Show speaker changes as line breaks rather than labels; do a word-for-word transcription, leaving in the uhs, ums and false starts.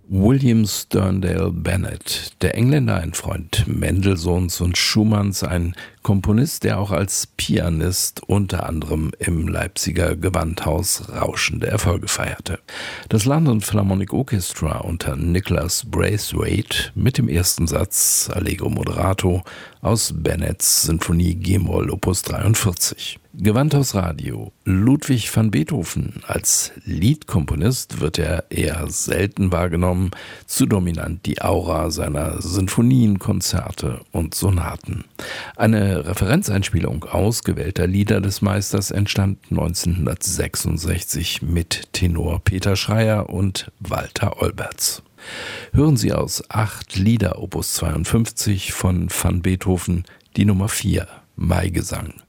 William Sterndale Bennett, der Engländer, ein Freund Mendelssohns und Schumanns, ein Komponist, der auch als Pianist unter anderem im Leipziger Gewandhaus rauschende Erfolge feierte. Das London Philharmonic Orchestra unter Nicholas Braithwaite mit dem ersten Satz Allegro Moderato aus Bennetts Sinfonie G-Moll Opus dreiundvierzig. Gewandhausradio. Ludwig van Beethoven. Als Liedkomponist wird er eher selten wahrgenommen, zu dominant die Aura seiner Sinfonien, Konzerte und Sonaten. Eine Referenzeinspielung ausgewählter Lieder des Meisters entstand neunzehnhundertsechsundsechzig mit Tenor Peter Schreier und Walter Olberts. Hören Sie aus acht Lieder Opus zweiundfünfzig von van Beethoven die Nummer vier, Maigesang.